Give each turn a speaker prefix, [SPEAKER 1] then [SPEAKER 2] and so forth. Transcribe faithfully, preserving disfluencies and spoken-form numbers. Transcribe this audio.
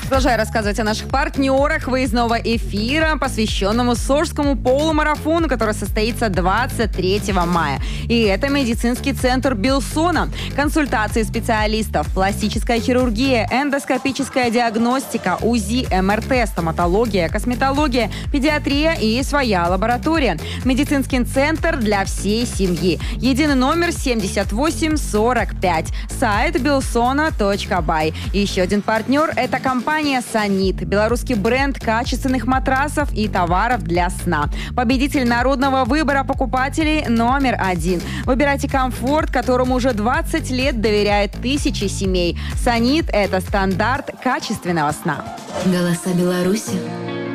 [SPEAKER 1] Продолжаю рассказывать о наших партнерах выездного эфира, посвященному Сожскому полумарафону, который состоится двадцать третьего мая. И это медицинский центр Белсона. Консультации специалистов, пластическая хирургия, эндоскопическая диагностика, УЗИ, МРТ, стоматология, косметология, педиатрия и своя лаборатория. Медицинский центр для всей семьи. Единый номер семьдесят восемь сорок пять. Сайт белсона точка бай. И еще один партнер – это компания «Санит». Белорусский бренд качественных матрасов и товаров для сна. Победитель народного выбора покупателей номер один. Выбирайте комфорт, которому уже двадцать лет доверяют тысячи семей. «Санит» – это стандарт качественного сна.
[SPEAKER 2] Голоса Беларуси.